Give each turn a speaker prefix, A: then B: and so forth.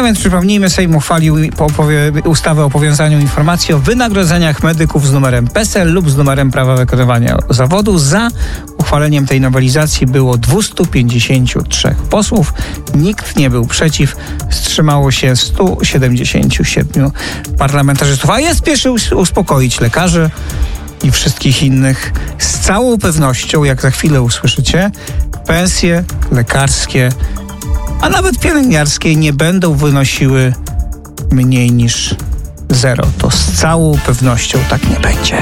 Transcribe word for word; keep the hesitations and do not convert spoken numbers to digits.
A: więc przypomnijmy, Sejm uchwalił ustawę o powiązaniu informacji o wynagrodzeniach medyków z numerem P E S E L lub z numerem prawa wykonywania zawodu. Za uchwaleniem tej nowelizacji było dwieście pięćdziesiąt trzy posłów. Nikt nie był przeciw. Wstrzymało się sto siedemdziesiąt siedem parlamentarzystów. A ja spieszę uspokoić lekarzy i wszystkich innych. Z całą pewnością, jak za chwilę usłyszycie, pensje lekarskie, a nawet pielęgniarskie nie będą wynosiły mniej niż zero. To z całą pewnością tak nie będzie.